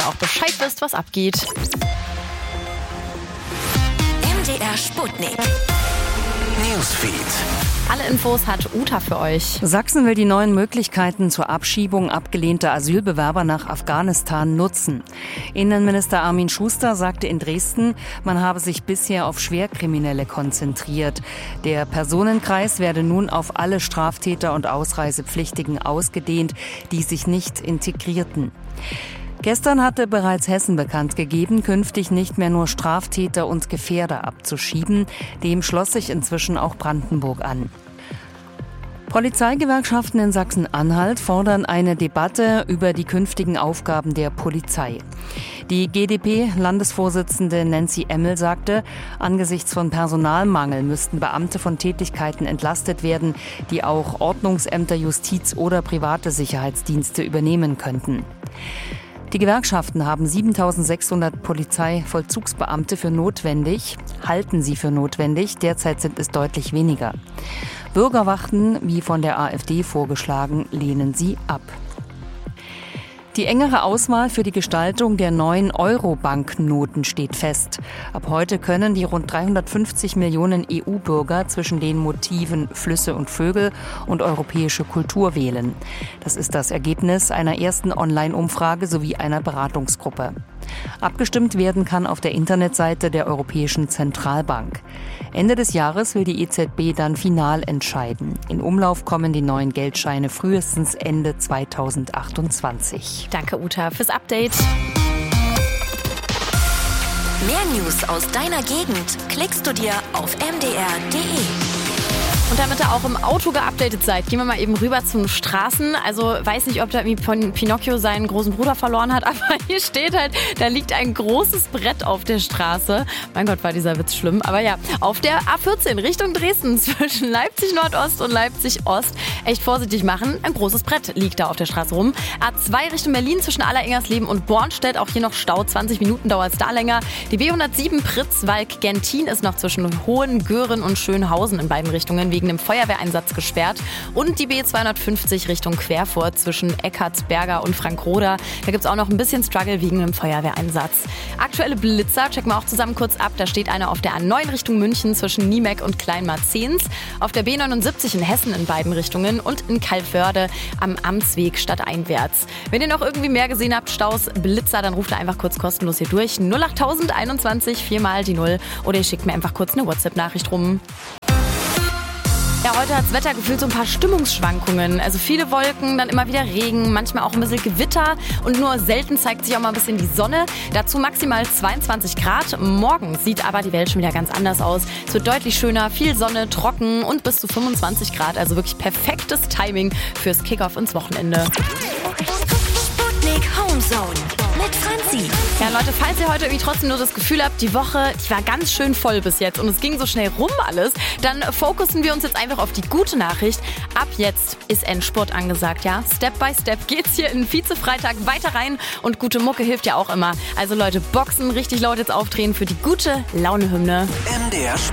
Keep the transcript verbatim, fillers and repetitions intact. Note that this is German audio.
ihr auch Bescheid wisst, was abgeht. M D R Sputnik. Newsfeed. Alle Infos hat Uta für euch. Sachsen will die neuen Möglichkeiten zur Abschiebung abgelehnter Asylbewerber nach Afghanistan nutzen. Innenminister Armin Schuster sagte in Dresden, man habe sich bisher auf Schwerkriminelle konzentriert. Der Personenkreis werde nun auf alle Straftäter und Ausreisepflichtigen ausgedehnt, die sich nicht integrierten. Gestern hatte bereits Hessen bekannt gegeben, künftig nicht mehr nur Straftäter und Gefährder abzuschieben. Dem schloss sich inzwischen auch Brandenburg an. Polizeigewerkschaften in Sachsen-Anhalt fordern eine Debatte über die künftigen Aufgaben der Polizei. Die G d P-Landesvorsitzende Nancy Emmel sagte, angesichts von Personalmangel müssten Beamte von Tätigkeiten entlastet werden, die auch Ordnungsämter, Justiz oder private Sicherheitsdienste übernehmen könnten. Die Gewerkschaften haben siebentausendsechshundert Polizeivollzugsbeamte für notwendig, halten sie für notwendig. Derzeit sind es deutlich weniger. Bürgerwachten, wie von der AfD vorgeschlagen, lehnen sie ab. Die engere Auswahl für die Gestaltung der neuen Euro-Banknoten steht fest. Ab heute können die rund dreihundertfünfzig Millionen E U-Bürger zwischen den Motiven Flüsse und Vögel und europäische Kultur wählen. Das ist das Ergebnis einer ersten Online-Umfrage sowie einer Beratungsgruppe. Abgestimmt werden kann auf der Internetseite der Europäischen Zentralbank. Ende des Jahres will die E Z B dann final entscheiden. In Umlauf kommen die neuen Geldscheine frühestens Ende zweitausendachtundzwanzig. Danke, Uta, fürs Update. Mehr News aus deiner Gegend klickst du dir auf m d r punkt d e. Und damit ihr auch im Auto geupdatet seid, gehen wir mal eben rüber zu den Straßen. Also weiß nicht, ob da irgendwie Pinocchio seinen großen Bruder verloren hat, aber hier steht halt, da liegt ein großes Brett auf der Straße. Mein Gott, war dieser Witz schlimm. Aber ja, auf der A vierzehn Richtung Dresden zwischen Leipzig Nordost und Leipzig Ost echt vorsichtig machen. Ein großes Brett liegt da auf der Straße rum. A zwei Richtung Berlin zwischen Allerengersleben und Bornstedt. Auch hier noch Stau. zwanzig Minuten dauert es da länger. Die B hundertsieben Pritzwalk-Gentin ist noch zwischen Hohengören und Schönhausen in beiden Richtungen wegen einem Feuerwehreinsatz gesperrt. Und die B zweihundertfünfzig Richtung Querfurt zwischen Eckartsberger und Frankroda. Da gibt es auch noch ein bisschen Struggle wegen einem Feuerwehreinsatz. Aktuelle Blitzer checken wir auch zusammen kurz ab. Da steht einer auf der A neun Richtung München zwischen Niemeck und Kleinmarzens. Auf der B neunundsiebzig in Hessen in beiden Richtungen und in Calvörde am Amtsweg stadteinwärts. Wenn ihr noch irgendwie mehr gesehen habt, Staus, Blitzer, dann ruft ihr einfach kurz kostenlos hier durch. null acht einundzwanzig, viermal die null. Oder ihr schickt mir einfach kurz eine WhatsApp-Nachricht rum. Ja, heute hat das Wetter gefühlt so ein paar Stimmungsschwankungen. Also viele Wolken, dann immer wieder Regen, manchmal auch ein bisschen Gewitter und nur selten zeigt sich auch mal ein bisschen die Sonne. Dazu maximal zweiundzwanzig Grad. Morgen sieht aber die Welt schon wieder ganz anders aus. Es wird deutlich schöner, viel Sonne, trocken und bis zu fünfundzwanzig Grad. Also wirklich perfektes Timing fürs Kickoff ins Wochenende. Sputnik Homezone mit Franzi. Ja, Leute, falls ihr heute irgendwie trotzdem nur das Gefühl habt, die Woche, die war ganz schön voll bis jetzt und es ging so schnell rum alles, dann fokussen wir uns jetzt einfach auf die gute Nachricht. Ab jetzt ist Endspurt angesagt, ja? Step by Step geht's hier in Vize-Freitag weiter rein und gute Mucke hilft ja auch immer. Also Leute, Boxen, richtig laut jetzt aufdrehen für die gute Laune-Hymne. M D R